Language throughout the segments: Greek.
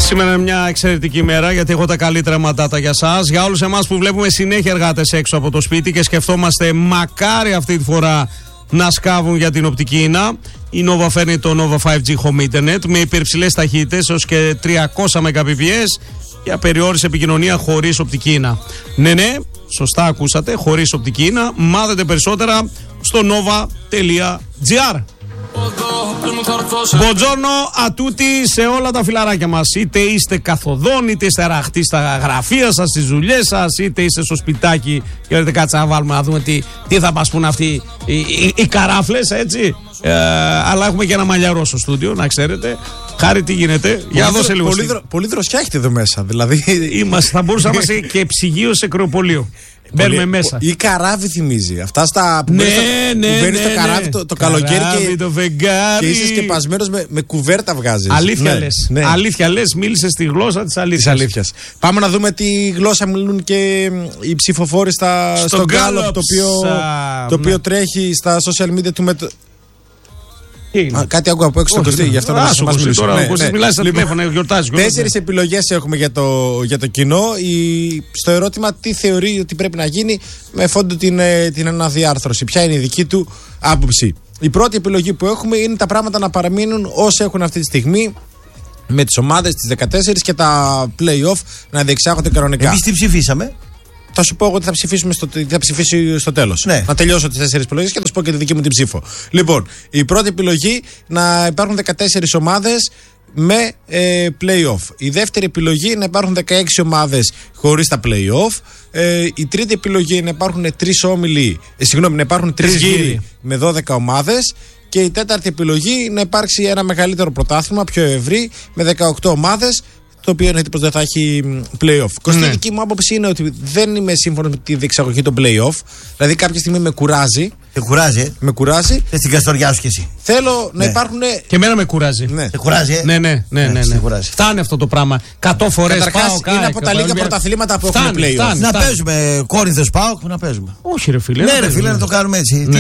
Σήμερα είναι μια εξαιρετική μέρα γιατί έχω τα καλύτερα μαντάτα για σας. Για όλους εμάς που βλέπουμε συνέχεια εργάτες έξω από το σπίτι και σκεφτόμαστε μακάρι αυτή τη φορά να σκάβουν για την οπτική ίνα. Η Nova φέρνει το Nova 5G Home Internet με υπερψηλές ταχύτητες έως και 300 Mbps για περιόριση επικοινωνία χωρίς οπτική ίνα. Ναι, σωστά ακούσατε, χωρίς οπτική ίνα. Μάθετε περισσότερα στο nova.gr. Μποτζόρνο ατούτη σε όλα τα φιλαράκια μας. Είτε είστε καθοδόν, είτε είστε αραχτοί στα γραφεία σας, στις δουλειές σας, είτε είστε στο σπιτάκι. Και λέτε κάτσε να βάλουμε να δούμε τι θα μας πούν αυτοί οι καράφλες, έτσι. Αλλά έχουμε και ένα μαλλιαρό στο στούντιο, να ξέρετε. Χάρη, τι γίνεται. Για δώσε λίγο. Πολύ δροσιά έχετε εδώ μέσα. Δηλαδή. Θα μπορούσαμε να είμαστε και ψυγείο σε κρεοπολείο. Μπαίνουμε μέσα. Ή καράβι θυμίζει. Αυτά στα που μπαίνει στο καράβι το καλοκαίρι και είσαι σκεπασμένος με κουβέρτα βγάζεις. Αλήθεια λες, μίλησες στη γλώσσα της αλήθειας. Πάμε να δούμε τι γλώσσα μιλούν και οι ψηφοφόροι στο Gallup, το οποίο τρέχει στα social media του κάτι άκουγα από έξω στο Κωστή, γι' αυτό να μας μιλήσω. Μιλάς στα τηλέφωνα, γιορτάζει. 4 επιλογές έχουμε για το κοινό. Στο ερώτημα τι θεωρεί ότι πρέπει να γίνει με φόντο την αναδιάρθρωση. Ποια είναι η δική του άποψη. Η πρώτη επιλογή που έχουμε είναι τα πράγματα να παραμείνουν όσοι έχουν αυτή τη στιγμή, με τις ομάδες τις 14 και τα play-off να διεξάγονται κανονικά. Εμείς τι ψηφίσαμε? Θα σου πω εγώ τι θα ψηφίσει στο τέλος. Ναι. Να τελειώσω τις 4 επιλογές και θα σου πω και τη δική μου την ψήφο. Λοιπόν, η πρώτη επιλογή να υπάρχουν 14 ομάδες με play-off. Η δεύτερη επιλογή να υπάρχουν 16 ομάδες χωρίς τα play-off. Η τρίτη επιλογή να υπάρχουν 3 γύροι με 12 ομάδες. Και η τέταρτη επιλογή να υπάρξει ένα μεγαλύτερο πρωτάθλημα, πιο ευρύ, με 18 ομάδες, το οποίο είναι πως δεν θα έχει play-off. Κωστή, η δική μου άποψη είναι ότι δεν είμαι σύμφωνο με τη διεξαγωγή των play-off. Δηλαδή, κάποια στιγμή με κουράζει. Με κουράζει. Στην Καστοριά σου κι εσύ. Θέλω να υπάρχουν. Και εμένα με κουράζει. Ναι. Κουράζει, Ναι. Φτάνει αυτό το πράγμα. 100 φορές πάω. Είναι από τα λίγα πρωταθλήματα που έχουν play-off. Να παίζουμε Κόρινθος πάω, να παίζουμε. Όχι, ρε φίλε. Ναι, ρε φίλε, να το κάνουμε έτσι.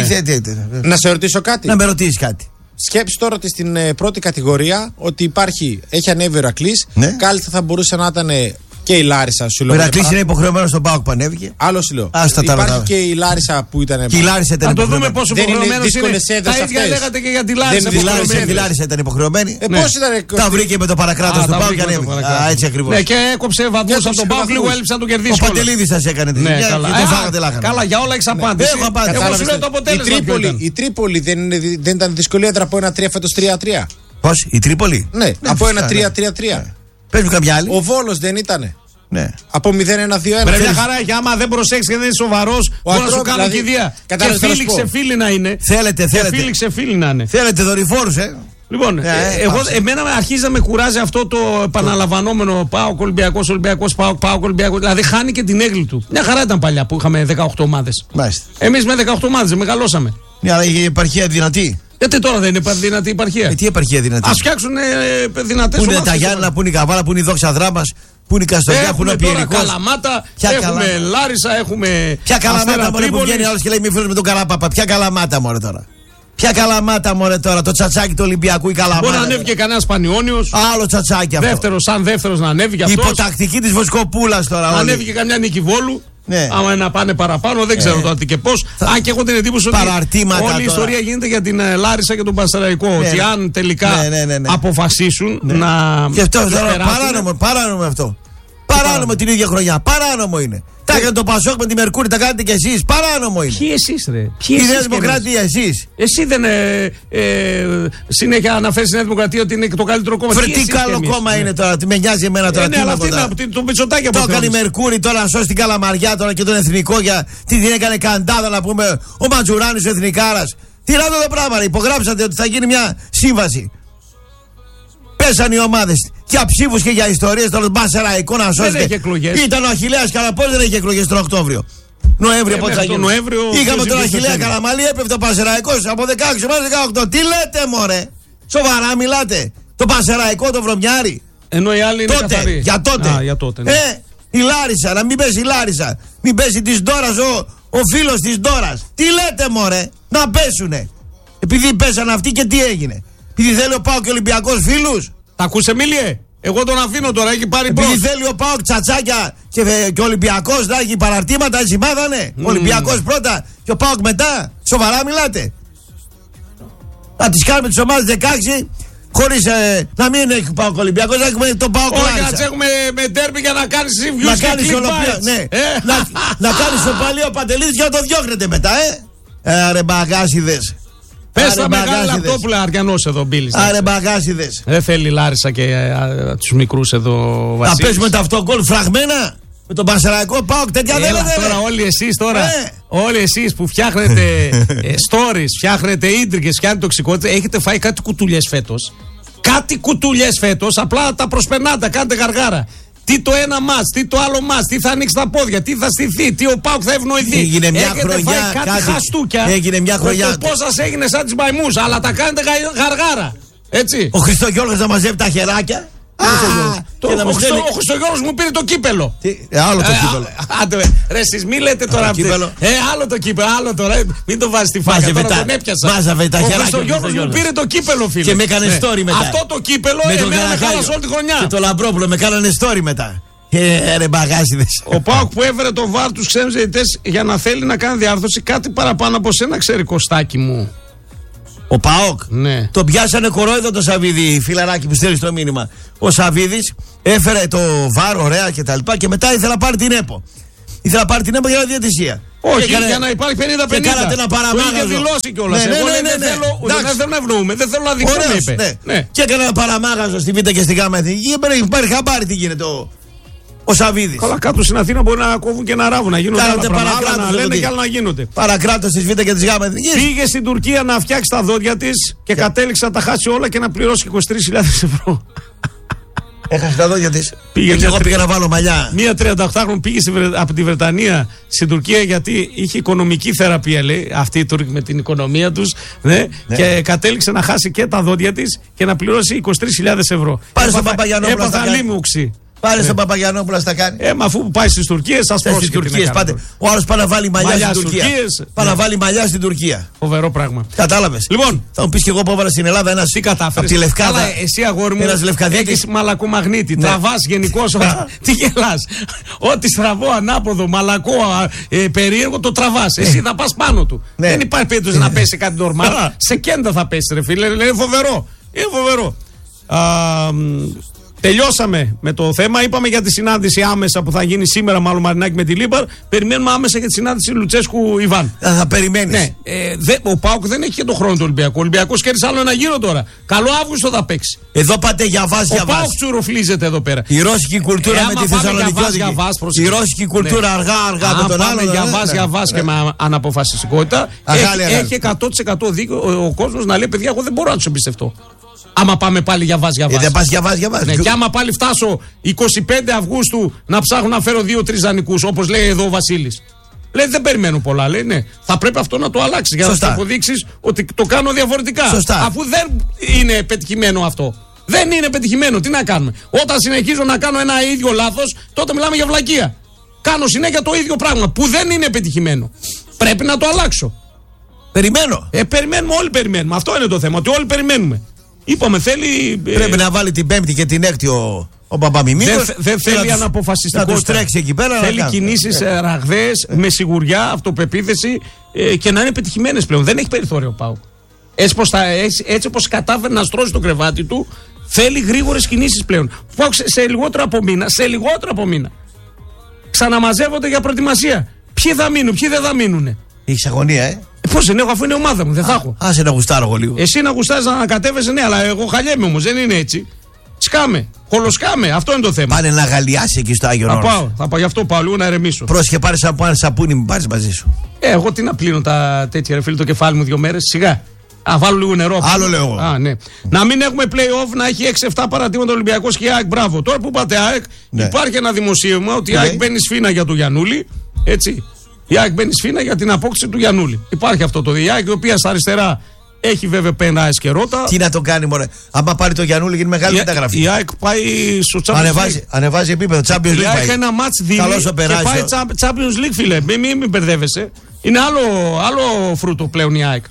Να σε ρωτήσω κάτι. Να με ρωτήσει κάτι. Σκέψου τώρα ότι στην πρώτη κατηγορία ότι έχει ανέβει ο Ηρακλής. Ναι. Κάλλιστα θα μπορούσε να ήταν και η Λάρισα. Ο Ηρακλής είναι υποχρεωμένο στον ΠΑΟΚ που ανέβηκε. Άλλο σου λέω. Υπάρχει και η Λάρισα που ήταν. Και η Λάρισα ήταν υποχρεωμένη. Να το δούμε πόσο υποχρεωμένο είναι. Τα ίδια λέγατε και για τη Λάρισα. Η Λάρισα ήταν υποχρεωμένη. Πώς ήταν. Τα βρήκε με το παρακράτος του ΠΑΟΚ και ανέβηκε. Έτσι ακριβώς. Ναι, και έκοψε βαθμούς από τον ΠΑΟΚ, λίγο έλειψε να τον κερδίσει. Ο Παντελίδης σας έκανε τη δουλειά. Καλά, για όλα έχεις απάντηση. Εγώ σου λέω το αποτέλεσμα. Η Τρίπολη δεν ήταν δυσκολία από ένα 3 φέτος 3-3. Πώς, η Τρίπολη? Ναι, από ένα 3-3-3. Παίζουν κάποια άλλη. Ο Βόλος δεν ήτανε. Ναι. Από 0-1-2-1. Πρέπει μια χαρά έχει. Άμα δεν προσέξει και δεν είναι σοβαρός, μπορεί να σου κάνει κηδεία. Και φίλοι ξεφίλοι να είναι. Θέλετε. Φίλοι ξεφίλοι να είναι. Θέλετε δορυφόρους, Λοιπόν, εμένα αρχίζει να με κουράζει αυτό το επαναλαμβανόμενο ΠΑΟΚ Ολυμπιακός, ΠΑΟΚ Ολυμπιακός. Δηλαδή χάνει και την έγκλη του. Μια χαρά ήταν παλιά που είχαμε 18 ομάδες. Εμείς με 18 ομάδες μεγαλώσαμε. Ναι, αλλά η επαρχία δυνατή. Γιατί τώρα δεν είναι δυνατή η επαρχία. Τι επαρχία δυνατή? Ας φτιάξουν δυνατές ομάδες. Πού είναι τα Γιάννενα, πού είναι η Καβάλα, πού είναι η Δόξα Δράμας, πού είναι η Καστοριά, πού είναι ο Πιερικός. Καλαμάτα, έχουμε Λάρισα, έχουμε. Ποια Καλαμάτα μωρέ που βγαίνει άλλος και λέει μη φίλος με τον Καραπάπα. Ποια Καλαμάτα μωρέ τώρα. Ποια Καλαμάτα μωρέ τώρα, το τσατσάκι του Ολυμπιακού η Καλαμάτα. Μπορεί να ανέβει και κανένα Πανιόνιος. Άλλο τσατσάκι αυτό. Σαν δεύτερος να ανέβει. Υποτακτική της Βοσκοπούλας τώρα. Ανέβει και καμιά Νικηβόλου. Ναι. Άμα να πάνε παραπάνω, δεν ξέρω τώρα τι και πώς. Αν και έχω την εντύπωση ότι όλη η ιστορία γίνεται για την Λάρισα και τον Πανσεραϊκό. Ότι αν τελικά αποφασίσουν να. Και αυτό παράνομο αυτό. Παράνομο την ίδια χρονιά. Παράνομο είναι. Τα έκανε το Πασόκ με τη Μερκούρη, τα κάνετε κι εσείς. Παράνομο είναι. Ποιοι εσείς, ρε? Η Νέα Δημοκρατία, εσείς. Εσύ δεν συνέχεια αναφέρεις η Νέα Δημοκρατία ότι είναι το καλύτερο κόμμα. Τι καλό κόμμα είναι τώρα, με νοιάζει εμένα τώρα. Ναι, αλλά αυτή το Μητσοτάκη το έκανε η Μερκούρη τώρα να σώσει την Καλαμαριά τώρα και τον Εθνικό για τι την έκανε καντάδα να πούμε ο Ματζουράνης ο Εθνικάρας. Τι να το πράγμα, υπογράψατε ότι θα γίνει μια σύμβαση. Πέσαν οι ομάδες για ψήφους και για ιστορίες των Πανσεραϊκό να σώσετε. Ήταν ο Αχιλλέας Καραπόλης, δεν είχε εκλογές τον Οκτώβριο. Νοέμβριο πότε θα γίνει. Είχαμε τον Αχιλλέα Καραμαλή, έπεφτε ο Πανσεραϊκός από 16 μέχρι 18. Τι λέτε μωρέ, σοβαρά μιλάτε? Το Πανσεραϊκό, το Βρωμιάρι. Ενώ οι άλλοι είναι καθαροί. Για τότε. Ναι. Η Λάρισα, να μην πέσει η Λάρισα. Μην πέσει της Ντόρας ο φίλος της Ντόρας. Τι λέτε μωρέ, να πέσουνε. Επειδή πέσαν αυτοί και τι έγινε? Επειδή θέλει ο ΠΑΟΚ και ο Ολυμπιακός φίλους. Τα ακούσε Μίλιε? Εγώ τον αφήνω τώρα, έχει πάρει μπρος. Επειδή θέλει ο ΠΑΟΚ τσατσάκια και ο Ολυμπιακός να έχει παραρτήματα, έτσι μάθανε. Ο Ολυμπιακός πρώτα και ο ΠΑΟΚ μετά. Σοβαρά μιλάτε? Να τις κάνουμε τις ομάδες 16 χωρίς να μην έχει ΠΑΟΚ Ολυμπιακός, να έχουμε τον ΠΑΟΚ Λάρισα. Όχι, να τσέχουμε με ντέρμπι για να κάνεις reviews να και κάνεις clickbaits. ναι. να κάνεις το παλιό Παντελίδης και να το διώχνετε μετά, Ρε μπαγάσιδες. Πες τα μεγάλα λαπτόπουλα Αριανός εδώ, Μπίλης. Άρε μπαγάσιδες. Δεν θέλει Λάρισα και τους μικρούς εδώ, Βασίλης. Θα παίζουμε τα αυτό γκολ φραγμένα με τον Πανσεραϊκό ΠΑΟΚ, τέτοια δεν λέτε. Τώρα όλοι εσείς που φτιάχνετε stories, φτιάχνετε ίντρικες, φτιάχνετε τοξικότητες, έχετε φάει κάτι κουτουλιές φέτος. Κάτι κουτουλιές φέτος, απλά τα προσπερνάτε, κάντε γαργάρα. Τι το ένα μάτς, τι το άλλο μάτς, τι θα ανοίξει τα πόδια, τι θα στηθεί, τι ο ΠΑΟΚ θα ευνοηθεί. Έγινε μια έχετε χρονιά, φάει κάτι χαστούκια. Έγινε μια χρονιά. Πώς σας έγινε σαν τις μαϊμούς, αλλά τα κάνετε γαργάρα. Έτσι. Ο Χριστογιώργος να μαζεύει τα χεράκια. Ο Χριστογιώργος μου πήρε το κύπελο. Άλλο το κύπελο. Ρε εσείς μη λέτε τώρα άλλο το κύπελο, άλλο τώρα. Μην το βάζεις στη φάση. Τώρα τον έπιασα. Μάζαβε τα χεράκια. Ο Χριστογιώργος μου πήρε το κύπελο, φίλε. Και με έκανε story μετά. Αυτό το κύπελο εμένα με χάλασε όλη τη χρονιά. Και το Λαμπρόπουλο με κάνανε story μετά. Ρε μπαγάσιδες. Ο ΠΑΟΚ που έφερε το βάρ τους ξένους διαιτητές για να θέλει να κάνει διάρθρωση, κάτι παραπάνω από σένα ξέρει, Κωστάκι μου. Ο ΠΑΟΚ. Ναι. Το πιάσανε κορόιδο το Σαββίδι, φιλαράκι που στέλνει το μήνυμα. Ο Σαββίδης έφερε το βάρ, ωραία και τα λοιπά, και μετά ήθελε να πάρει την ΕΠΟ. Ήθελε να πάρει την ΕΠΟ για διαιτησία. Όχι, για να υπάρχει 50-50. Και κάνατε ένα παραμάγαζο. Το είχε δηλώσει κιόλας. Ναι. Δεν θέλω να ευνοούμε, δεν θέλω να δείξουμε. Και έκανε ένα παραμάγαζο στη Β' και στη Γ' Εθνική. Υπάρχει χαμπάρι τι γίνεται ο Σαββίδης. Καλά, κάτω στην Αθήνα μπορεί να κόβουν και να ράβουν, να γίνονται άλλα πράγματα, να λένε και άλλα να γίνονται. Παρακράτος της Β' και της Γ' Εθνικής. Πήγε στην Τουρκία να φτιάξει τα δόντια της και κατέληξε να τα χάσει όλα και να πληρώσει 23.000 ευρώ. Έχασε τα δόντια της. Και εγώ πήγα να βάλω μαλλιά. Μία 38χρονη πήγε από τη Βρετανία στην Τουρκία γιατί είχε οικονομική θεραπεία, λέει. Αυτοί οι Τούρκοι με την οικονομία τους. Ναι. Και κατέληξε να χάσει και τα δόντια της και να πληρώσει 23.000 ευρώ. Πάρε στον Παπαγιανόπουλο. Έπαθα λίμουξη. Πάρε στον Παπαγιανόπουλο να τα κάνει. Μα αφού πάει στις Τουρκίες, σας πρόσεχε. Ο άλλος πάει να βάλει μαλλιά στην Τουρκία. Πάει να βάλει μαλλιά στην Τουρκία. Φοβερό πράγμα. Κατάλαβες. Λοιπόν, θα μου πεις και εγώ που έβαλα στην Ελλάδα ένας. Τι κατάφερες. Από τη Λευκάδα. Εσύ, αγόρι μου, έχεις μαλακό μαγνήτη. Ναι. Τραβάς γενικώς. Τι γελάς. Ό,τι στραβό, ανάποδο, μαλακό, περίεργο, το τραβάς. Εσύ θα πας πάνω του. Ναι. Δεν υπάρχει περίπτωση να πέσει κάτι νορμάλ. Σε κέντα θα πέσει, ρε φίλε. Είναι φοβερό. Είναι φοβερό. Τελειώσαμε με το θέμα. Είπαμε για τη συνάντηση άμεσα που θα γίνει σήμερα, μάλλον Μαρινάκη με τη Λίμπαρ. Περιμένουμε άμεσα για τη συνάντηση Λουτσέσκου Ιβάν. Θα περιμένεις. Ναι. Ο ΠΑΟΚ δεν έχει και τον χρόνο του Ολυμπιακού. Ο Ολυμπιακός κέρδισε άλλο ένα γύρο τώρα. Καλό Αύγουστο θα παίξει. Εδώ πάτε για βάση. Ο ΠΑΟΚ τσουροφλίζεται εδώ πέρα. Η ρώσικη κουλτούρα με τη Θεσσαλονίκη. Η ρώσικη κουλτούρα αργά με τον άλλο. Για βάση και με αναποφασιστικότητα. Έχει 100% δίκιο ο κόσμος να λέει: παιδιά, εγώ δεν μπορώ να του εμπιστευτώ. Άμα πάμε πάλι για βάση. Δεν πας για βάση. Ναι, και άμα πάλι φτάσω 25 Αυγούστου να ψάχνω να φέρω 2-3 δανεικούς, όπως λέει εδώ ο Βασίλης. Λέει δεν περιμένω πολλά. Λέει ναι. Θα πρέπει αυτό να το αλλάξει για να σου αποδείξεις ότι το κάνω διαφορετικά. Σωστά. Αφού δεν είναι πετυχημένο αυτό. Δεν είναι πετυχημένο. Τι να κάνουμε. Όταν συνεχίζω να κάνω ένα ίδιο λάθος, τότε μιλάμε για βλακεία. Κάνω συνέχεια το ίδιο πράγμα που δεν είναι πετυχημένο. Πρέπει να το αλλάξω. Περιμένω. Περιμένουμε, όλοι περιμένουμε. Αυτό είναι το θέμα. Ότι όλοι περιμένουμε. Είπαμε, θέλει. Πρέπει να βάλει την Πέμπτη και την Έκτη ο Παπαμιμίκος. Δεν θέλει αναποφασιστικότητα. Να τους τρέξει εκεί πέρα. Θέλει κινήσεις ραγδαίες, με σιγουριά, αυτοπεποίθηση και να είναι πετυχημένες πλέον. Δεν έχει περιθώριο ΠΑΟΚ. Έτσι όπως κατάφερε να στρώσει το κρεβάτι του, θέλει γρήγορες κινήσεις πλέον. ΠΑΟΚ σε λιγότερο από μήνα. Ξαναμαζεύονται για προετοιμασία. Ποιοι θα μείνουν, ποιοι δεν θα μείνουν. Έχεις αγωνία, Πώς δεν έχω, αφού είναι ομάδα μου, δεν θα έχω. Άσε να γουστάρω εγώ λίγο. Εσύ να γουστάρεις να ανακατεύεσαι, ναι, αλλά εγώ χαλιέμαι όμως, δεν είναι έτσι. Σκάμε, κολοσκάμε, αυτό είναι το θέμα. Πάνε να γαλιάσει εκεί στο Άγιο Όρος. Θα πάω, γι' αυτό πάω λίγο να ερεμήσω. Πρόσεχε, πάρε σαπούνι, μην πάρεις μαζί σου. Εγώ τι να πλύνω τα τέτοια, ρε φίλε, το κεφάλι μου 2 μέρες, σιγά. Βάλω λίγο νερό. Άλλο λέω εγώ. Ναι. Να μην έχουμε play-off, να έχει 6-7 παρατήματα Ολυμπιακός και ΑΕΚ. Μπράβο. Τώρα που είπατε ΑΕΚ, υπάρχει ένα δημοσίευμα ότι η ΑΕΚ μπαίνει σφήνα για το Γιαννούλη. Έτσι. Η ΑΕΚ μπαίνει σφήνα για την απόκτηση του Γιαννούλη. Υπάρχει αυτό το ΑΕΚ, η οποία στα αριστερά έχει βέβαια Πενάες και Ρώτα. Τι να το κάνει, μωρέ. Άμα πάρει το Γιαννούλη, γίνει μεγάλη μεταγραφή. Η ΑΕΚ πάει στο Champions League. Ανεβάζει επίπεδο. Champions League. Η ΑΕΚ ένα μάτς δίνει και πάει Champions League, φίλε. Μην μπερδεύεσαι. Είναι άλλο φρούτο πλέον η ΑΕΚ.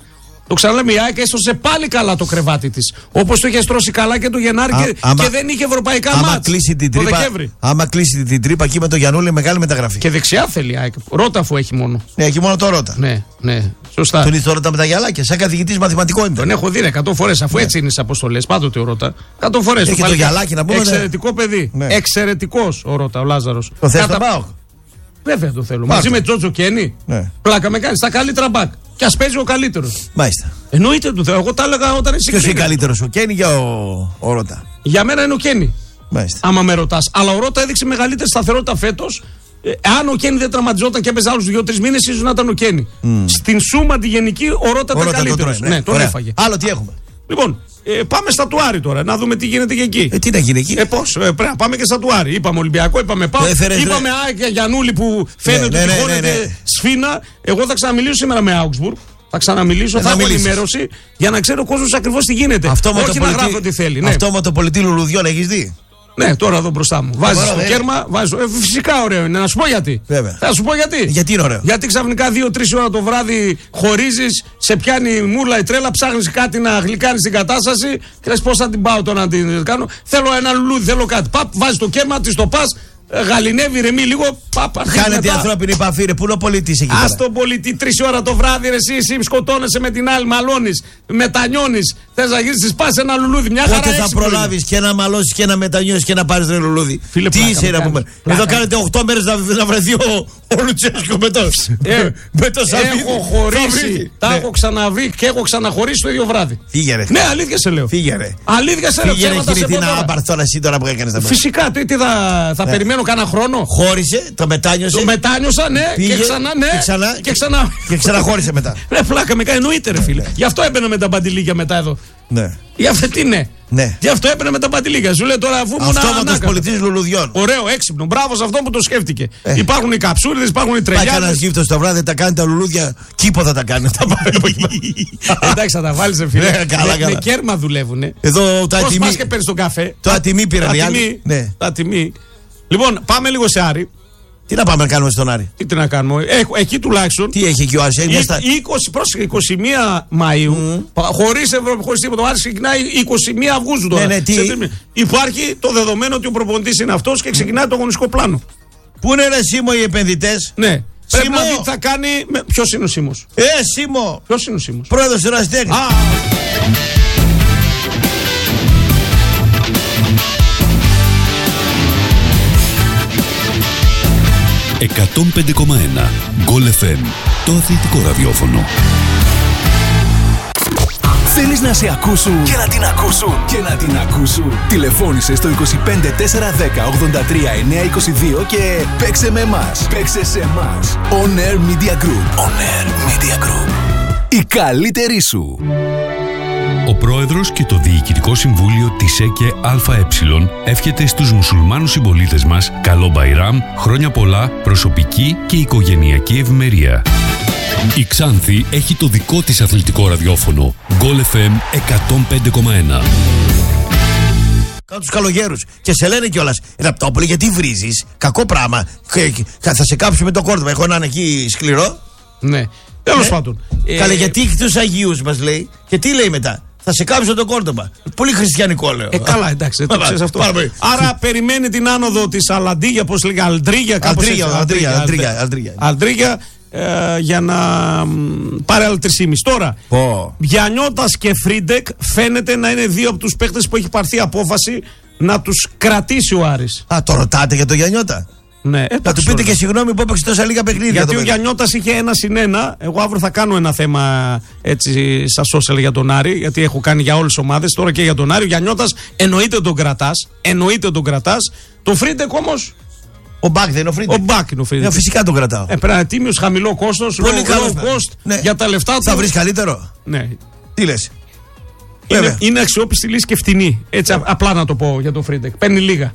Το ξαναλέμε, η ΑΕΚ έστωσε πάλι καλά το κρεβάτι της. Όπως το είχε στρώσει καλά και το Γενάρη και δεν είχε ευρωπαϊκά μάτς το Δεκέμβρη. Άμα κλείσει την τρύπα εκεί με το Γιαννούλη, μεγάλη μεταγραφή. Και δεξιά θέλει η ΑΕΚ. Ρότα αφού έχει μόνο. Ναι, έχει μόνο το Ρότα. Ναι, σωστά. Τον ήρθε Ρότα με τα γυαλάκια, σαν καθηγητής μαθηματικών είναι. Τον έχω δει 100 φορές, αφού έτσι είναι στις αποστολές. Πάντοτε ο Ρότα. 100 φορές. Έχει το γυαλάκι να πούμε. Εξαιρετικό παιδί. Εξαιρετικός ο Ρότα, ο Λάζαρος. Το θες τον ΠΑΟΚ? Βέβαια το θέλω. Μαζί με Τζότζο Κένι. Πλάκα με κάνει. Στα καλύτερα μπακ. Και ας παίζει ο καλύτερος. Μάλιστα. Εννοείται του θέλω. Εγώ τα έλεγα όταν εσύ. Ποιος είναι καλύτερος, ο Κένι ή ο Ρότα? Για μένα είναι ο Κένι. Μάλιστα. Άμα με ρωτάς. Αλλά ο Ρότα έδειξε μεγαλύτερη σταθερότητα φέτος. Αν ο Κένι δεν τραυματιζόταν και έπαιζε άλλους 2-3 μήνες, ίσως να ήταν ο Κένι. Στην σούμα τη γενική, ο Ρότα ήταν καλύτερος. Ναι, τον έφαγε. Άλλο τι έχουμε. Λοιπόν, πάμε στα Τουάρι τώρα, να δούμε τι γίνεται και εκεί. Τι να γίνει εκεί. Πώς, πρέπει να πάμε και στα Τουάρι. Είπαμε Ολυμπιακό, είπαμε ΠΑΟΚ, είπαμε ΑΕΚ Γιαννούλη που φαίνεται ότι χώνεται σφίνα. Εγώ θα ξαναμιλήσω σήμερα με Augsburg. Θα ξαναμιλήσω, θα έχω ενημέρωση για να ξέρει ο κόσμος ακριβώς τι γίνεται. Όχι να γράφω τι θέλει. Αυτό με το πολιτή λουλουδιών έχεις δει? Ναι, τώρα εδώ μπροστά μου. Βάζεις το κέρμα, φυσικά ωραίο είναι. Να σου πω γιατί. Βέβαια. Θα σου πω γιατί. Γιατί είναι ωραίο. Γιατί ξαφνικά 2-3 ώρα το βράδυ χωρίζεις, σε πιάνει μούρλα η τρέλα, ψάχνεις κάτι να γλυκάνεις την κατάσταση. Και λες πώς θα την πάω τώρα να την κάνω. Θέλω ένα λουλούδι, θέλω κάτι. Παπ, βάζεις το κέρμα, της το πας. Γαλινεύει, ρεμεί λίγο. Χάνεται η ανθρώπινη επαφή, ρε. Πού είναι ο πολιτής εκεί? Ας τον πολιτή 3 ώρα το βράδυ, ρε. Εσύ σκοτώνεσαι με την άλλη, μαλώνεις, μετανιώνεις. Θες να γυρίσεις, πας ένα λουλούδι. Μια χαρά. Πότε θα προλάβεις και να μαλώσεις και να μετανιώσεις και να πάρεις ένα λουλούδι? Φίλε, τι είσαι να πούμε? Εδώ κάνετε 8 μέρες να βρεθεί ο Λουτσέσκο με το Σαββίδι. Έχω χωρίσει. Τα έχω ξαναβρει και έχω ξαναχωρίσει το ίδιο βράδυ. Φύγε ρε. Ναι, αλήθεια σε λέω. Φύγε ρε. Αλήθεια σε λέω. Φύγε ρε κύριε, την άμπαρθωνα εσύ τώρα που έκανες τα μέσα. Φυσικά, τι θα περιμένω κάνα χρόνο. Χώρισε, το μετάνιωσε. Το μετάνιωσα, ναι, πήγε, και ξανά. Και ξαναχώρισε μετά. Ναι, πλάκα με κάνει, εννοείται, ρε φίλε. Γι' αυτό έμπαινε με τα μπαντιλίκια μετά εδώ. Ναι. Γι' αυτό τι ναι. Ναι. Γι' αυτό έπαιρνε με τα παντιλίκια. Σου λέει τώρα αφού ήμουν αυτόματος πολιτής λουλουδιών. Ωραίο, έξυπνο. Μπράβο σε αυτό που το σκέφτηκε. Υπάρχουν οι καψούριδες, υπάρχουν οι τρελιάδες. Πάει κανένας γύφτος το βράδυ, τα κάνει τα λουλούδια. Κήπο θα τα κάνει. Εντάξει, θα τα βάλεις, φίλε. Με κέρμα δουλεύουνε. Εδώ το ατιμή. Πώς πας και παίρνεις τον καφέ. Το ατιμή πήραν οι άλλοι. Το ατιμή. Λοιπόν, πάμε λίγο σε Άρη. Τι να πάμε να κάνουμε στον Άρη? Τι να κάνουμε. Εκεί τουλάχιστον. Τι έχει εκεί ο Άρης? 21 Μαΐου. Χωρίς Ευρώπη, χωρίς τίποτα. Ο Άρης ξεκινάει 21 Αυγούστου τώρα. Ναι, υπάρχει το δεδομένο ότι ο προπονητής είναι αυτός και ξεκινάει το αγωνιστικό πλάνο. Πού είναι ρε Σίμω οι επενδυτές? Ναι. Πρέπει να δει τι θα κάνει. Ποιος είναι ο Σίμος? Σίμω. Ποιος είναι ο Σίμος? Πρόεδρος του Ερασιτέχνη. 105,1 Goal FM, το αθλητικό ραδιόφωνο. Θέλεις να σε ακούσουν και να την ακούσουν και να την ακούσουν? Τηλεφώνησε στο 25 410 83 922 και παίξε με εμάς. Παίξε σε εμάς. On Air Media Group. On Air Media Group. Η καλύτερη σου. Ο πρόεδρος και το Διοικητικό Συμβούλιο της ΕΚΕ ΑΕ εύχεται στους μουσουλμάνους συμπολίτες μας καλό Μπαϊράμ, χρόνια πολλά, προσωπική και οικογενειακή ευημερία. Η Ξάνθη έχει το δικό της αθλητικό ραδιόφωνο Goal FM 105,1. Κάτω τους καλογέρους και σε λένε κιόλας Ραπτόπουλε, γιατί βρίζεις? Κακό πράγμα. Θα σε κάψουμε το κόρδωμα. Έχω έναν εκεί σκληρό. Ναι. Τέλος πάντων. Καλέ, γιατί έχει τους Αγίους μας λέει. Και τι λέει μετά? Θα σε κάψω το κόρδωμα. Πολύ χριστιανικό λέω. Καλά, εντάξει, το ξέρεις αυτό. Άρα περιμένει την άνοδο της Αλαντίγια, πώς λέγεται, Αλντρίγια, για να πάρει άλλο 3,5. Τώρα, Γιαννιώτας και Φρίντεκ φαίνεται να είναι δύο από τους παίχτες που έχει πάρθει απόφαση να τους κρατήσει ο Άρης. Το ρωτάτε για τον Γιαννιώτα? Ναι, θα του πείτε και συγγνώμη που έπαιξε τόσα λίγα παιχνίδια. Γιατί ο Γιαννιώτας είχε 1-1. Εγώ αύριο θα κάνω ένα θέμα έτσι στα social για τον Άρη. Γιατί έχω κάνει για όλες τις ομάδες. Τώρα και για τον Άρη. Ο Γιαννιώτας εννοείται τον κρατάς. Το Φρίντεκ όμως. Ο Μπακ δεν είναι ο Φρίντεκ. Ο Μπακ είναι ο Φρίντεκ. Φυσικά τον κρατάω. Πρέπει να είναι τίμιος, χαμηλό κόστος. Πολύ καλό cost για τα λεφτά του. Θα βρεις καλύτερο. Ναι. Τι λες? Είναι αξιόπιστη λύση και φτηνή. Έτσι απλά να το πω για τον Φρίντεκ. Παίρνει λίγα.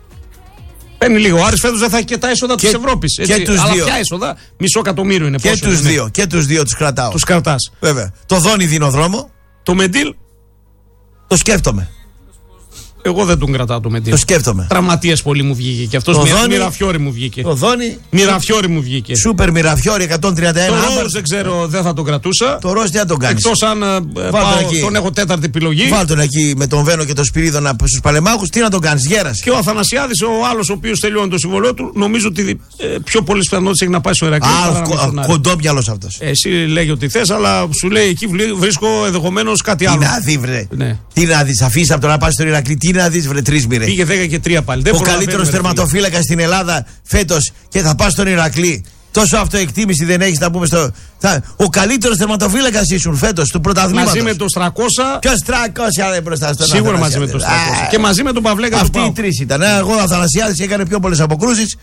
Ο Άρης φέτος δεν θα έχει και τα έσοδα της Ευρώπης. Και τους αλλά δύο. ποια έσοδα? 500.000 είναι. Και τους δύο τους κρατάω. Τους κρατάς. Βέβαια. Το Δόνι δίνω δρόμο. Το Μεντίλ. Το σκέφτομαι. Εγώ δεν τον κρατάω το Μεντίνο. Το σκέφτομαι. Τραυματίας πολύ μου βγήκε. Και αυτός Μυραφιόρι μου βγήκε. Το Δόνι. Μυραφιόρι μου βγήκε. Σούπερ Μυραφιόρι 131. Το Ροζ δεν ξέρω, δεν θα τον κρατούσα. Το Ροζ τι θα τον κάνει. Εκτός αν τον έχω τέταρτη επιλογή. Βάλ τον εκεί με τον Βένο και τον Σπυρίδωνα στους Παλεμάχους. Τι να τον κάνει, γέρασε. Και ο Αθανασιάδης, ο άλλος ο οποίος τελειώνει το συμβολό του, νομίζω ότι πιο πολλές πιθανότητες έχει να πάει στο Ηρακλή. Κοντόπιαλος αυτός. Εσύ λέγει ότι θες, αλλά σου λέει εκεί βρίσκω ενδεχομένως κάτι άλλο. Τι να δει, βρε. Ναι. Τι να δει, αφήσει από το να πάει στο Ηρακλή, τι να δει, βρε, 3 μοιρέ. Πήγε 10 και 3 πάλι. Ο καλύτερος τερματοφύλακας στην Ελλάδα φέτος και θα πας στον Ηρακλή. Τόσο αυτοεκτίμηση δεν έχεις να πούμε στο. Ο καλύτερος τερματοφύλακας ήσουν φέτος του πρωταθλήματος. Μαζί με το 300. Ποιος 300 δεν μπροστά στον Σίγουρα μαζί με το 300. Και μαζί με τον Παυλέκα. Αυτοί οι τρεις ήταν. Εγώ ο Αθανασιάδης έκανε πιο πολλές αποκρούσεις.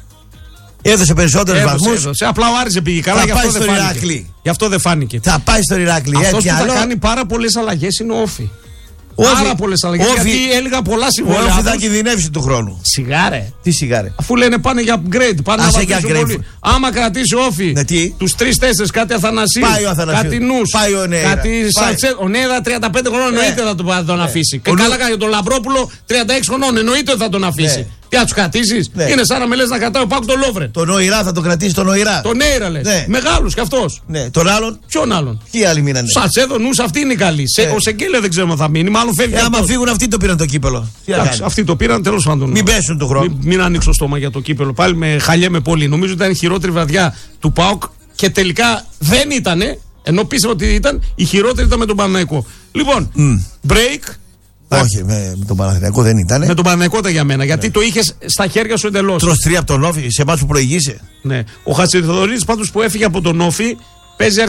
Έδωσε περισσότερους βαθμούς. Απλά ο Άρης πήγε καλά, γι' αυτό δεν φάνηκε. Θα πάει στον Ηράκλειο. Αυτός που θα κάνει πάρα πολλές αλλαγές είναι ο Όφη. Πάρα πολλές αλλαγές. Γιατί έλεγα πολλά συμβόλαια. Ο Όφη θα κινδυνεύσει του χρόνου. Σιγάρε. Τι σιγάρε. Αφού λένε πάνε για upgrade. Πάνε να βαφήσουν πολύ. Άμα κρατήσει ο Όφη τους 3-4, κάτι Αθανασίου, κάτι Νους, κάτι Σαλτσέ. Ο Νέδα 35 χρονών εννοείται θα τον αφήσει. Και καλά για τον Λαμπρόπουλο 36 χρονών εννοείται θα τον αφήσει. Τι θα του κρατήσει. Είναι σαν να με λες να κρατάω Πάκου τον Λόβρεν. Τον Νοηρά θα τον κρατήσει τον Νοηρά. Τον Νέιρα λες. Μεγάλος κι αυτός. Τον άλλον. Ποιον άλλον. Ποιοι άλλοι μείνανε. Σαλτσέδο, Νους, αυτή είναι καλή. Ο Σεκέλε δεν ξέρουμε θα μείνει. Μάλλον φεύγει. Άμα φύγουν αυτοί το πήραν το κύπελο. Αυτοί το πήραν τέλος πάντων. Μην πέσουν του χρόνου. Μην ανοίξω στόμα για το κύπελο. Πάλι με χαλιέμαι πολύ. Νομίζω ότι ήταν η χειρότερη βραδιά του ΠΑΟΚ και τελικά δεν ήτανε. Ενώ πίστευα ότι ήταν, η χειρότερη ήταν με τον Παναθηναϊκό. Λοιπόν, break. Όχι, με τον Παναθηναϊκό δεν ήταν. Με τον Παναθηναϊκό ήταν για μένα, γιατί το είχες στα χέρια σου εντελώς. Τρως 3 από τον Όφη, σε εμάς που προηγείσαι. Ναι. Ο Χατζηθοδωρίδης πάντως που έφυγε από τον Όφη παίζει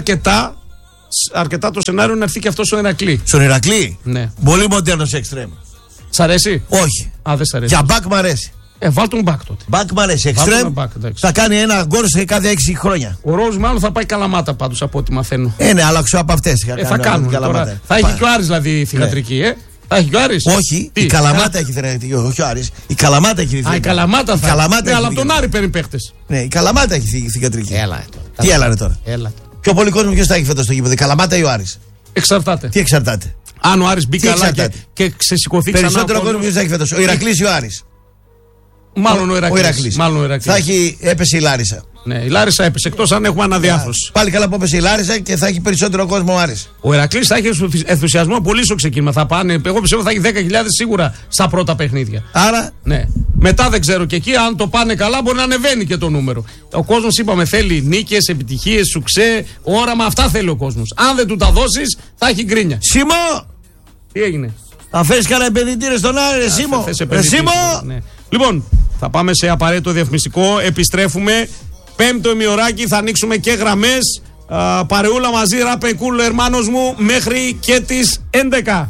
αρκετά το σενάριο να έρθει και αυτό στον Ηρακλή. Στον Ηρακλή? Ναι. Πολύ μοντέρνος εξτρέμ. Σ' αρέσει? Όχι. Δεν σ' αρέσει. Για μπακ μ' αρέσει. Βάλ τον μπακ τότε. Μπακ μ' αρέσει. Εξτρέμ θα κάνει ένα γκολ σε κάθε 6 χρόνια. Ο Ροζ μάλλον θα πάει Καλαμάτα πάντως από ό,τι μαθαίνω. Ναι, αλλάξω από αυτές. Θα κάνουν. Τώρα, θα έχει και ο Άρης δηλαδή θυγατρική, Θα έχει και ο Άρης. Όχι, η Καλαμάτα έχει θυγατρική. Όχι ο Άρης. Η Καλαμάτα έχει θυγατρική. Η Καλαμάτα θα έχει. Ναι, αλλά από τον Άρη παίρνει παίχτες. Ναι, η Καλαμάτα έχει θυγατρική. Τι έλανε τώρα. Έλα. Πιο πολύ κόσμο ποιος θα έχει φέτος στο γήπεδο, η Καλαμάτα ή ο Άρης? Εξαρτάται. Τι εξαρτάται? Αν ο Άρης μπει καλά και ξεσηκωθεί ξανά. Περισσότερο κόσμο ποιος θα έχει φέτος, ο Ηρακλής ή ο Άρης? Μάλλον ο Ηρακλής. Θα έχει, έπεσε η Λάρισα. Ναι, η Λάρισα έπεσε, εκτός αν έχουμε αναδιάφρωση. Πάλι καλά που έπεσε η Λάρισα και θα έχει περισσότερο κόσμο ο Άρης. Ο Ηρακλής θα έχει ενθουσιασμό πολύ στο ξεκίνημα. Θα πάνε, εγώ πιστεύω θα έχει 10.000 σίγουρα στα πρώτα παιχνίδια. Άρα. Ναι. Μετά δεν ξέρω και εκεί, αν το πάνε καλά, μπορεί να ανεβαίνει και το νούμερο. Ο κόσμος, είπαμε, θέλει νίκες, επιτυχίες, σουξέ, όραμα. Αυτά θέλει ο κόσμος. Αν δεν του τα δώσεις, θα έχει γκρίνια. Σίμω! Τι έγινε? Θα φέρεις κανένα επενδυτήριο στον Άρη, Σίμω! Ναι. Λοιπόν, θα πάμε σε απαραίτητο διαφημιστικό. Επιστρέφουμε. Πέμπτο ημιωράκι, θα ανοίξουμε και γραμμές. Παρεούλα μαζί, ράπε κούλ, ερμάνος μου, μέχρι και τις 11.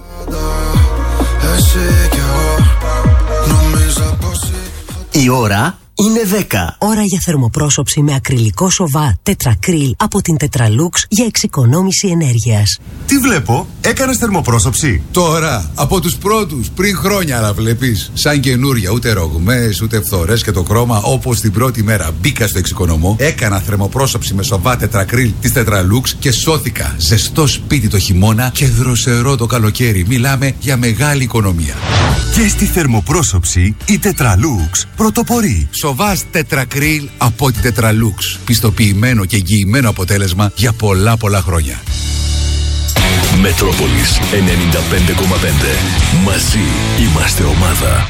Η ώρα είναι 10. Ώρα για θερμοπρόσωψη με ακριλικό σοβά τετρακρίλ από την Tetralux για εξοικονόμηση ενέργειας. Τι βλέπω, έκανες θερμοπρόσωψη? Τώρα, από τους πρώτους, πριν χρόνια να βλέπεις. Σαν καινούρια, ούτε ρογμές, ούτε φθορές και το χρώμα, όπως την πρώτη μέρα μπήκα στο εξοικονομώ. Έκανα θερμοπρόσωψη με σοβά τετρακρίλ της Tetralux και σώθηκα. Ζεστό σπίτι το χειμώνα και δροσερό το καλοκαίρι. Μιλάμε για μεγάλη οικονομία. Και στη θερμοπρόσωψη η Tetralux πρωτοπορεί. Σοβάς τετρακρίλ από την Tetralux. Πιστοποιημένο και εγγυημένο αποτέλεσμα για πολλά χρόνια. Μετρόπολης 95,5. Μαζί είμαστε ομάδα.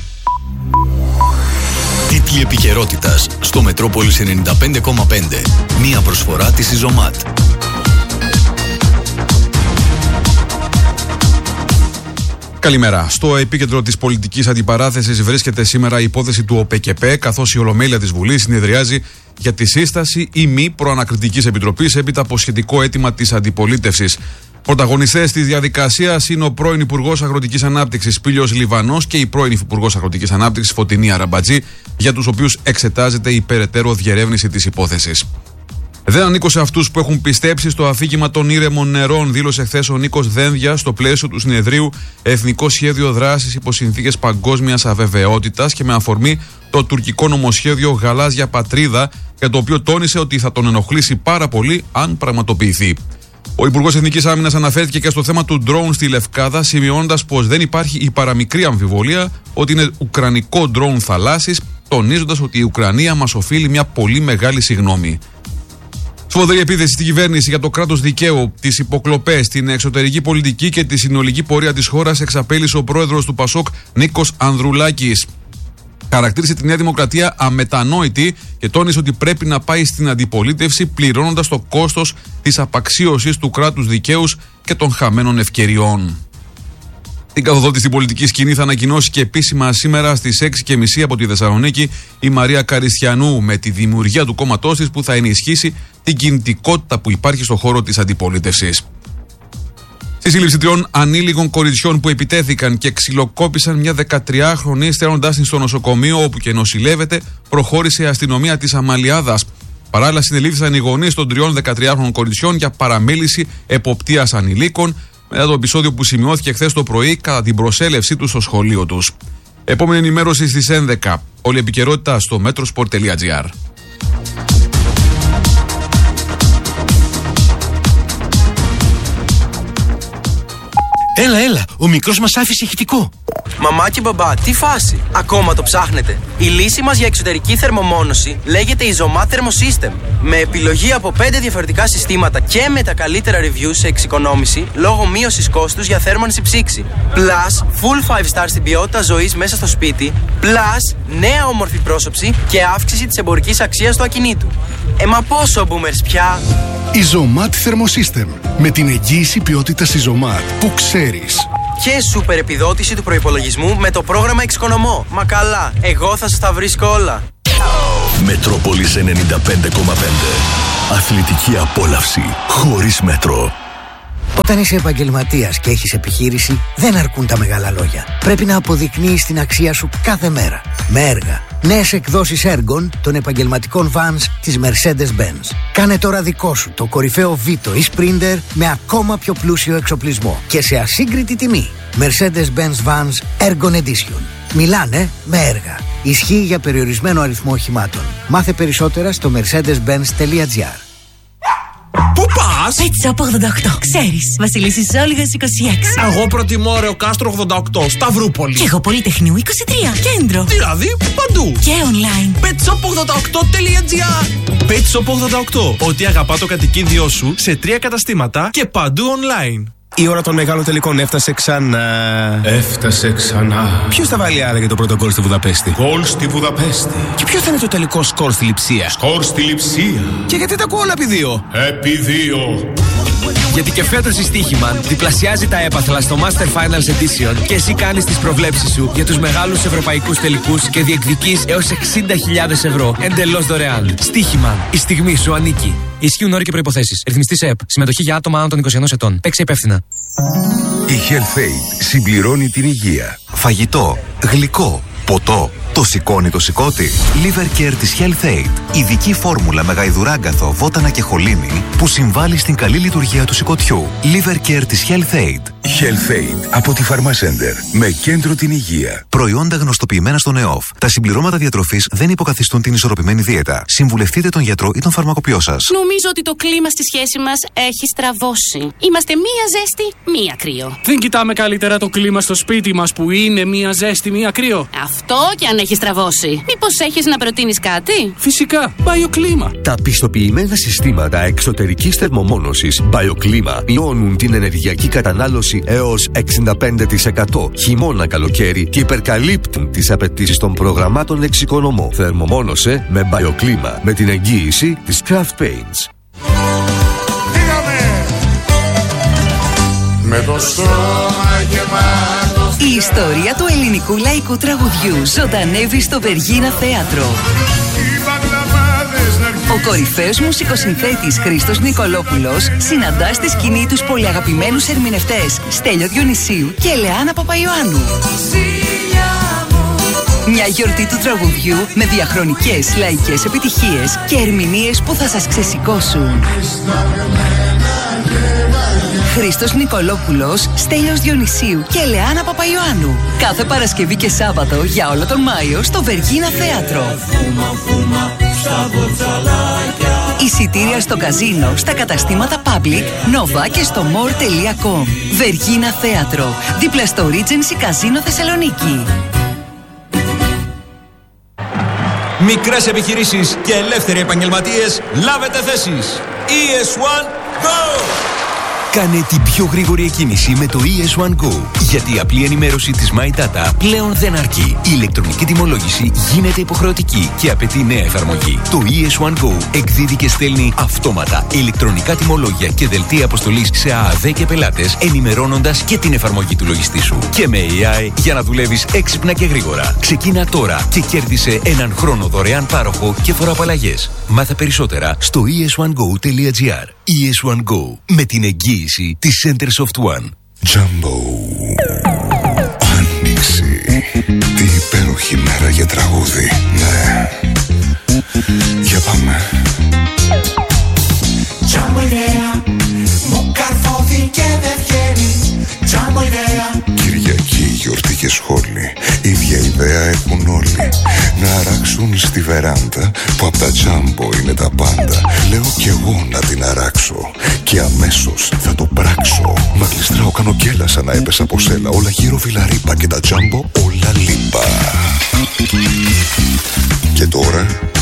Τίτλοι επικαιρότητας στο Μετρόπολης 95,5. Μία προσφορά της Ιζωμάτ. Καλημέρα. Στο επίκεντρο της πολιτικής αντιπαράθεσης βρίσκεται σήμερα η υπόθεση του ΟΠΕΚΕΠΕ, καθώς η Ολομέλεια της Βουλής συνεδριάζει για τη σύσταση ή μη προανακριτικής επιτροπής έπειτα από σχετικό αίτημα της αντιπολίτευσης. Πρωταγωνιστές της διαδικασίας είναι ο πρώην Υπουργός Αγροτικής Ανάπτυξης Πήλιος Λιβανός και η πρώην Υπουργός Αγροτικής Ανάπτυξης Φωτεινή Αραμπατζή, για τους οποίους εξετάζεται η περαιτέρω διερεύνηση της υπόθεσης. Δεν ανήκω σε αυτούς που έχουν πιστέψει στο αφήγημα των ήρεμων νερών, δήλωσε χθες ο Νίκος Δένδια στο πλαίσιο του συνεδρίου Εθνικό Σχέδιο Δράσης υπό συνθήκες παγκόσμιας αβεβαιότητας και με αφορμή το τουρκικό νομοσχέδιο Γαλάζια Πατρίδα, για το οποίο τόνισε ότι θα τον ενοχλήσει πάρα πολύ αν πραγματοποιηθεί. Ο Υπουργός Εθνικής Άμυνας αναφέρθηκε και στο θέμα του drone στη Λευκάδα, σημειώνοντας πως δεν υπάρχει η παραμικρή αμφιβολία ότι είναι ουκρανικό drone θαλάσσης, τονίζοντας ότι η Ουκρανία μας οφείλει μια πολύ μεγάλη συγγνώμη. Σφοδρή επίθεση στην κυβέρνηση για το κράτος δικαίου, τις υποκλοπές, την εξωτερική πολιτική και τη συνολική πορεία της χώρας εξαπέλυσε ο πρόεδρος του ΠΑΣΟΚ Νίκος Ανδρουλάκης. Χαρακτήρισε τη Νέα Δημοκρατία αμετανόητη και τόνισε ότι πρέπει να πάει στην αντιπολίτευση πληρώνοντας το κόστος της απαξίωσης του κράτους δικαίου και των χαμένων ευκαιριών. Την καθοδότηση στην πολιτική σκηνή θα ανακοινώσει και επίσημα σήμερα στις 6:30 από τη Θεσσαλονίκη η Μαρία Καριστιανού με τη δημιουργία του κόμματός της που θα ενισχύσει την κινητικότητα που υπάρχει στο χώρο της αντιπολίτευσης. Στη σύλληψη 3 ανήλικων κοριτσιών που επιτέθηκαν και ξυλοκόπησαν μια 13χρονη στέλνοντάς την στο νοσοκομείο όπου και νοσηλεύεται, προχώρησε η αστυνομία της Αμαλιάδας. Παράλληλα, συνελήφθησαν οι γονείς των 3 13χρονων κοριτσιών για παραμέληση εποπτείας ανηλίκων μετά το επεισόδιο που σημειώθηκε χθες το πρωί κατά την προσέλευσή τους στο σχολείο τους. Επόμενη ενημέρωση στις 11. Όλη η επικαιρότητα στο metrosport.gr. Έλα, ο μικρός μας άφησε ηχητικό. Μαμά και μπαμπά, τι φάση, ακόμα το ψάχνετε? Η λύση μας για εξωτερική θερμομόνωση λέγεται Isomat Thermosystem. Με επιλογή από 5 διαφορετικά συστήματα και με τα καλύτερα reviews σε εξοικονόμηση λόγω μείωσης κόστους για θέρμανση ψήξη. Plus, full 5 star στην ποιότητα ζωής μέσα στο σπίτι. Plus, νέα όμορφη πρόσωψη και αύξηση της εμπορικής αξίας του ακινήτου. Μα πόσο boomers πια? Isomat Thermosystem. Με την εγγύηση ποιότητας Isomat που ξέρεις. Και σούπερ επιδότηση του προϋπολογισμού με το πρόγραμμα Εξοικονομώ. Μα καλά, εγώ θα σας τα βρίσκω όλα. Μετρόπολης 95,5. Αθλητική απόλαυση χωρίς μέτρο. Όταν είσαι επαγγελματίας και έχεις επιχείρηση, δεν αρκούν τα μεγάλα λόγια. Πρέπει να αποδεικνύεις την αξία σου κάθε μέρα. Με έργα. Νέες εκδόσεις έργων των επαγγελματικών vans της Mercedes-Benz. Κάνε τώρα δικό σου το κορυφαίο Vito ή Sprinter με ακόμα πιο πλούσιο εξοπλισμό και σε ασύγκριτη τιμή. Mercedes-Benz Vans Ergon Edition. Μιλάνε με έργα. Ισχύει για περιορισμένο αριθμό οχημάτων. Μάθε περισσότερα στο mercedes-benz.gr. Πού πας? Pet Shop 88. Ξέρεις, Βασιλίσσης Όλγας 26. Εγώ προτιμώ Ρεο Κάστρο 88, Σταυρούπολη. Και εγώ Πολυτεχνείου 23, κέντρο. Δηλαδή παντού. Και online. petshop88.gr. Pet Shop 88. Ό,τι αγαπά το κατοικίδιό σου σε 3 καταστήματα και παντού online. Η ώρα των μεγάλων τελικών έφτασε ξανά. Έφτασε ξανά. Ποιος θα βάλει άραγε το πρώτο γκολ στη Βουδαπέστη? Γκολ στη Βουδαπέστη. Και ποιο θα είναι το τελικό σκορ στη Λειψία? Σκορ στη Λειψία. Και γιατί τα ακούω όλα επί 2? Επί 2. Γιατί και φέτος η Στοίχημαν διπλασιάζει τα έπαθλα στο Master Finals Edition και εσύ κάνεις τις προβλέψεις σου για τους μεγάλους ευρωπαϊκούς τελικούς και διεκδικείς έως 60.000 ευρώ εντελώς δωρεάν. Στοίχημαν. Η στιγμή σου ανήκει. Ισχύουν όροι και προϋποθέσεις. Ρυθμιστής ΕΕΠ. Συμμετοχή για άτομα άνω των 21 ετών. Παίξε υπεύθυνα. Η HealthAid συμπληρώνει την υγεία. Φαγητό, γλυκό, ποτό. Το σηκώνει το σηκώτη. Liver Care της HealthAid. Ειδική φόρμουλα με γαϊδουράγκαθο, βότανα και χολίνη που συμβάλλει στην καλή λειτουργία του σηκωτιού. Liver Care της HealthAid. HealthAid από τη Pharmacenter. Με κέντρο την υγεία. Προϊόντα γνωστοποιημένα στον ΕΟΦ. Τα συμπληρώματα διατροφής δεν υποκαθιστούν την ισορροπημένη δίαιτα. Συμβουλευτείτε τον γιατρό ή τον φαρμακοποιό σας. Νομίζω ότι το κλίμα στη σχέση μας έχει στραβώσει. Είμαστε μία ζέστη, μία κρύο. Δεν κοιτάμε καλύτερα το κλίμα στο σπίτι μας που είναι μία ζέστη, μία κρύο? Αυτό και αν έχει στραβώσει. Μήπως έχεις να προτείνεις κάτι? Φυσικά, BioClima. Τα πιστοποιημένα συστήματα εξωτερικής θερμομόνωσης BioClima μειώνουν την ενεργειακή κατανάλωση έως 65% χειμώνα καλοκαίρι και υπερκαλύπτουν τις απαιτήσεις των προγραμμάτων Εξοικονομώ. Θερμομόνωσε με BioClima με την εγγύηση της Craft Paints. Με το στόμα γεμάτο. Η ιστορία του ελληνικού λαϊκού τραγουδιού ζωντανεύει στο Βεργίνα Θέατρο. Ο κορυφαίος μουσικοσυνθέτης Χρήστος Νικολόπουλος συναντά στη σκηνή τους πολυαγαπημένους ερμηνευτές Στέλιο Διονυσίου και Ελεάνα Παπαϊωάννου. Μια γιορτή του τραγουδιού με διαχρονικές λαϊκές επιτυχίες και ερμηνείες που θα σας ξεσηκώσουν. Χρήστος Νικολόπουλος, Στέλιος Διονυσίου και Ελεάνα Παπαϊωάννου. Κάθε Παρασκευή και Σάββατο για όλο τον Μάιο στο Βεργίνα Θέατρο. Εισιτήρια στο καζίνο, στα καταστήματα Public, Nova και στο more.com. Βεργίνα Θέατρο, δίπλα στο Regency Καζίνο Θεσσαλονίκη. Μικρές επιχειρήσεις και ελεύθεροι επαγγελματίες, λάβετε θέσεις. ES1 Go! Κάνε την πιο γρήγορη εκκίνηση με το ES1 Go. Γιατί η απλή ενημέρωση της My Data πλέον δεν αρκεί. Η ηλεκτρονική τιμολόγηση γίνεται υποχρεωτική και απαιτεί νέα εφαρμογή. Το ES1 Go εκδίδει και στέλνει αυτόματα ηλεκτρονικά τιμολόγια και δελτία αποστολής σε ΑΑΔ και πελάτες, ενημερώνοντας και την εφαρμογή του λογιστή σου. Και με AI για να δουλεύεις έξυπνα και γρήγορα. Ξεκίνα τώρα και κέρδισε έναν χρόνο δωρεάν πάροχο και φοροαπαλλαγές. Μάθε περισσότερα στο es1go.gr. ES1 Go, με την εγγύηση της Centersoft One. Jumbo. Άνοιξη. Τι υπέροχη μέρα για τραγούδι. Ναι. Για πάμε. Jumbo ιδέα. Μου καρφώθηκε και δεν βγαίνει. Jumbo ιδέα. Κυριακή, γιορτή και σχόλη. Ίδια ιδέα έχουν όλοι. Να αράξουν στη βεράντα που απ' τα Jumbo είναι τα πάντα. Λέω κι εγώ να την αράξω και αμέσως θα το πράξω. Μα γλιστράω, κάνω γκέλα σαν να έπεσα από σέλα. Όλα γύρω βιλαρίπα και τα Jumbo όλα λίπα. Και τώρα